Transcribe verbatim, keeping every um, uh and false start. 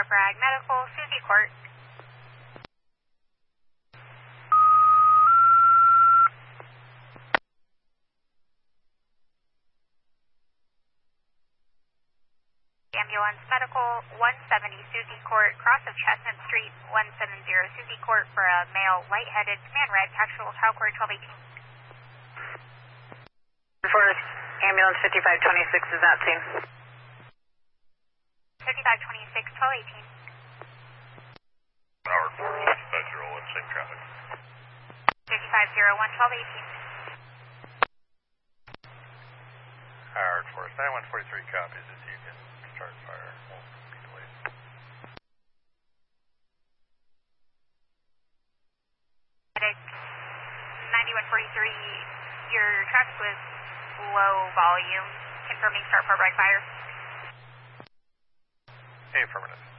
Bragg Medical, Susie Court. Ambulance Medical, one seventy Susie Court, cross of Chestnut Street, one seventy Susie Court for a male lightheaded, command red, actual tower cord twelve eighteen. First, ambulance fifty-five twenty-six is at scene. fifty-five twenty-six, twelve eighteen. Howard Force, fifty-five oh one, same traffic. fifty-five oh one, twelve eighteen. Howard Force, nine one forty-three copies if you can start fire. Won't be delayed. ninety-one forty-three, your traffic was low volume, confirming start for Bragg fire. Hey, affirmative.